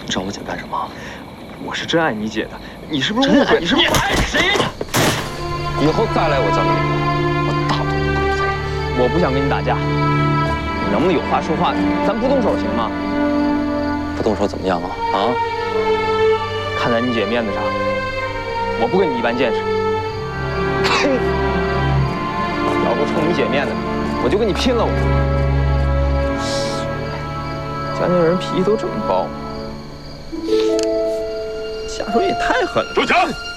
你找我姐干什么？ 我是真爱你姐的，你是不是误会？你是不是爱谁？ 以后再来我家门口，我大动你狗贼！ 我不想跟你打架，你能不能有话说话？咱不动手行吗？ 不动手怎么样啊？啊？ 看在你姐面子上，我不跟你一般见识。要不冲你姐面子，我就跟你拼了！我江宁人脾气都这么暴，下手也太狠了。 住手！